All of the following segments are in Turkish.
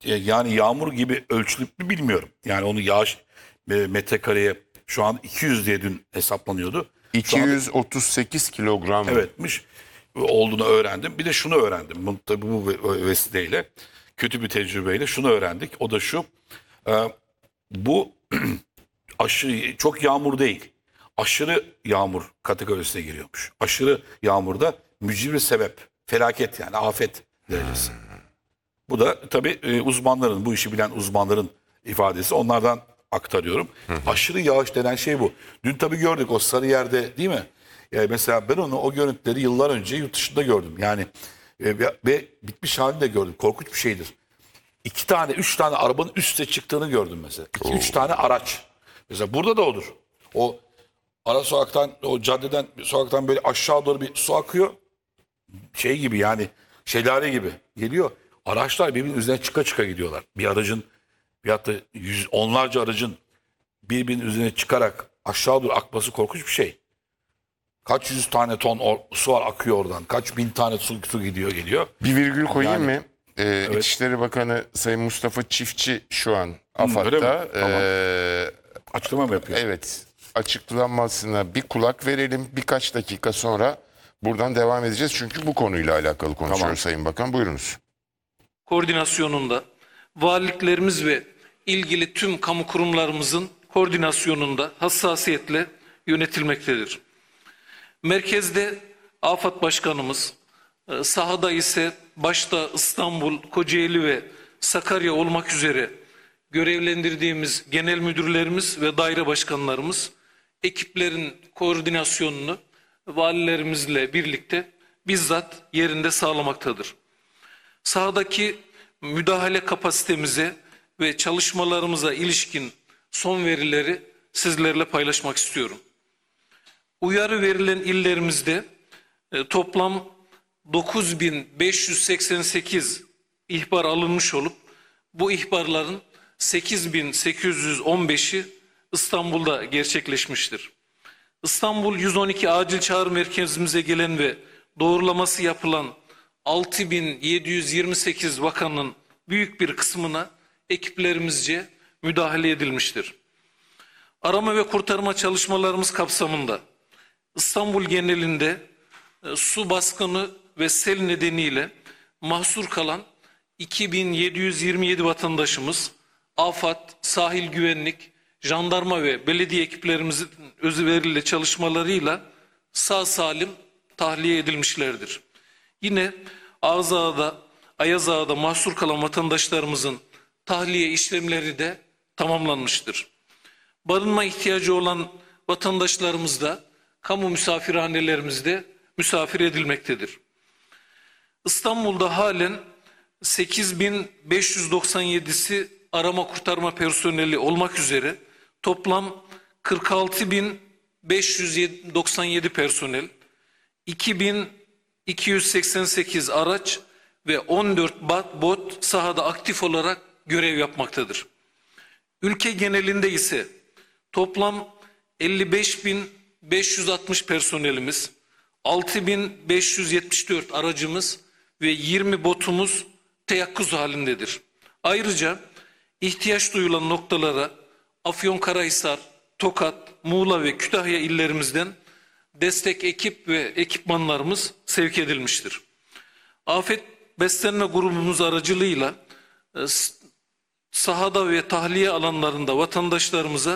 yani yağmur gibi ölçülüp mü bilmiyorum. Yani onu yağış metrekareye şu an 200 diye dün hesaplanıyordu. Şu anda 238 kilogram. evetmiş olduğunu öğrendim. Bir de şunu öğrendim. Tabii bu vesileyle kötü bir tecrübeyle şunu öğrendik. O da şu. Bu aşırı çok yağmur değil. Aşırı yağmur kategorisine giriyormuş. Aşırı yağmurda mücbir sebep. Felaket yani afet derecesi. Bu da tabii uzmanların, bu işi bilen uzmanların ifadesi. Onlardan aktarıyorum. Aşırı yağış denen şey bu. Dün tabii gördük o Sarıyer'de değil mi? Mesela ben o görüntüleri yıllar önce yurt dışında gördüm. Yani ve bitmiş halini de gördüm. Korkunç bir şeydir. 2 tane, 3 tane arabanın üste çıktığını gördüm mesela. 2-3 tane araç. Mesela burada da olur. O ara sokaktan, o caddeden, sokaktan böyle aşağı doğru bir su akıyor. Şey gibi yani, şelale gibi geliyor. Araçlar birbirinin üzerine çıka çıka gidiyorlar. Bir aracın, bir hatta onlarca aracın birbirinin üzerine çıkarak aşağı doğru akması korkunç bir şey. Kaç yüz tane ton su var akıyor oradan. Kaç bin tane su gidiyor geliyor. Bir virgül koyayım Yani, mı? İçişleri Bakanı Sayın Mustafa Çiftçi şu an öyle AFAD'da. mi? Tamam. Açıklama mı yapıyor? Evet, açıklanmasına bir kulak verelim. Birkaç dakika sonra buradan devam edeceğiz. Çünkü bu konuyla alakalı konuşuyoruz Tamam. Sayın Bakan. Buyurunuz. Koordinasyonunda, valiliklerimiz ve ilgili tüm kamu kurumlarımızın koordinasyonunda hassasiyetle yönetilmektedir. Merkezde AFAD Başkanımız, sahada ise başta İstanbul, Kocaeli ve Sakarya olmak üzere görevlendirdiğimiz genel müdürlerimiz ve daire başkanlarımız ekiplerin koordinasyonunu valilerimizle birlikte bizzat yerinde sağlamaktadır. Sahadaki müdahale kapasitemize ve çalışmalarımıza ilişkin son verileri sizlerle paylaşmak istiyorum. Uyarı verilen illerimizde toplam 9.588 ihbar alınmış olup bu ihbarların 8.815'i İstanbul'da gerçekleşmiştir. İstanbul 112 acil çağrı merkezimize gelen ve doğrulaması yapılan 6.728 vakanın büyük bir kısmına ekiplerimizce müdahale edilmiştir. Arama ve kurtarma çalışmalarımız kapsamında İstanbul genelinde su baskını ve sel nedeniyle mahsur kalan 2.727 vatandaşımız AFAD, sahil güvenlik, jandarma ve belediye ekiplerimizin özveriyle çalışmalarıyla sağ salim tahliye edilmişlerdir. Yine Ağzağa'da, Ayazağa'da mahsur kalan vatandaşlarımızın tahliye işlemleri de tamamlanmıştır. Barınma ihtiyacı olan vatandaşlarımız da kamu misafirhanelerimizde misafir edilmektedir. İstanbul'da halen 8.597'si arama kurtarma personeli olmak üzere toplam 46.597 personel, 2.288 araç ve 14 bot sahada aktif olarak görev yapmaktadır. Ülke genelinde ise toplam 55.560 personelimiz, 6.574 aracımız ve 20 botumuz teyakkuz halindedir. Ayrıca ihtiyaç duyulan noktalara Afyonkarahisar, Tokat, Muğla ve Kütahya illerimizden destek ekip ve ekipmanlarımız sevk edilmiştir. Afet beslenme grubumuz aracılığıyla sahada ve tahliye alanlarında vatandaşlarımıza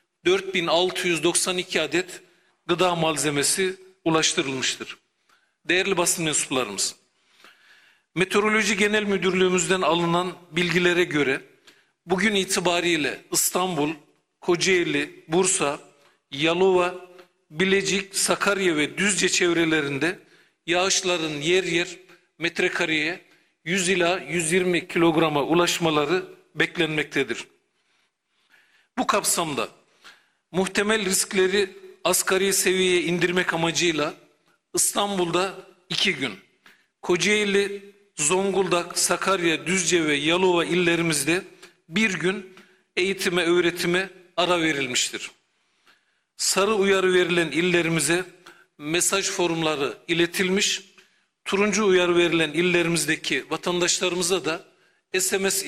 4.692 adet gıda malzemesi ulaştırılmıştır. Değerli basın mensuplarımız, Meteoroloji Genel Müdürlüğümüzden alınan bilgilere göre bugün itibariyle İstanbul, Kocaeli, Bursa, Yalova, Bilecik, Sakarya ve Düzce çevrelerinde yağışların yer yer metrekareye 100 ila 120 kilograma ulaşmaları beklenmektedir. Bu kapsamda muhtemel riskleri asgari seviyeye indirmek amacıyla İstanbul'da 2 gün, Kocaeli, Zonguldak, Sakarya, Düzce ve Yalova illerimizde 1 gün eğitime, öğretime ara verilmiştir. Sarı uyarı verilen illerimize mesaj formları iletilmiş, turuncu uyarı verilen illerimizdeki vatandaşlarımıza da SMS